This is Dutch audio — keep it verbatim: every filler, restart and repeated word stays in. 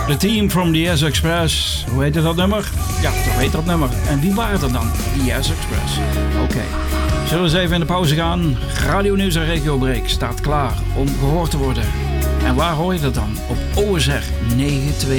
The Team from the S Express. Hoe heette dat nummer? Ja, toch heet dat nummer. En wie waren er dan? The S Express. Oké. Okay. Zullen we eens even in de pauze gaan? Radio Nieuws en Regio Break staat klaar om gehoord te worden. En waar hoor je dat dan? Op O S R negenhonderdtweeëntwintig.